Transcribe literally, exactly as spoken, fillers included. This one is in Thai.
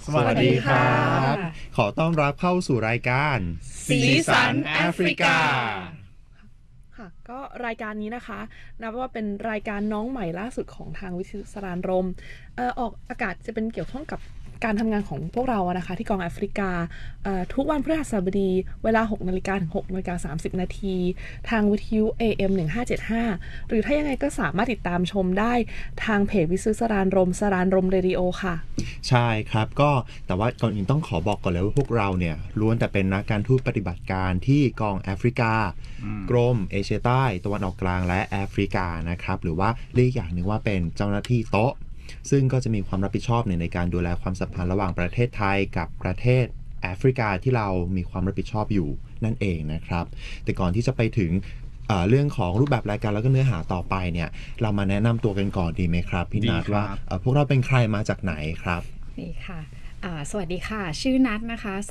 สวัสดีครับขอต้อนรับเข้าสู่รายการสีสันแอฟริกาค่ะก็รายการนี้นะคะนับว่าเป็นรายการน้องใหม่ล่าสุดของทางวิทยุสรานรมเอ่อออกอากาศจะเป็นเกี่ยวข้องกับการทำงานของพวกเราอะนะคะที่กองแอฟริกาทุกวันพฤหัสบดีเวลา หกนาฬิกา ถึง หกนาฬิกาสามสิบนาทีทางวิทยุ เอ เอ็ม หนึ่งห้าเจ็ดห้า หรือถ้ายังไงก็สามารถติดตามชมได้ทางเพจวิทยุสรานรมสรานรมเรดิโอค่ะใช่ครับก็แต่ว่าก่อนอื่นต้องขอบอกก่อนเลยว่าพวกเราเนี่ยล้วนแต่เป็นนักการทูตปฏิบัติการที่กองแอฟริกากรมเอเชียใต้ตะวันออกกลางและแอฟริกานะครับหรือว่าเรียกอย่างหนึ่งว่าเป็นเจ้าหน้าที่โต๊ะซึ่งก็จะมีความรับผิดชอบในการดูแลความสัมพันธ์ระหว่างประเทศไทยกับประเทศแอฟริกาที่เรามีความรับผิดชอบอยู่นั่นเองนะครับแต่ก่อนที่จะไปถึงเอ่อเรื่องของรูปแบบรายการแล้วก็เนื้อหาต่อไปเนี่ยเรามาแนะนำตัวกันก่อนดีไหมครับพี่นัทว่าเอ่อพวกเราเป็นใครมาจากไหนครับนี่ค่ะสวัสดีค่ะชื่อนัทนะคะ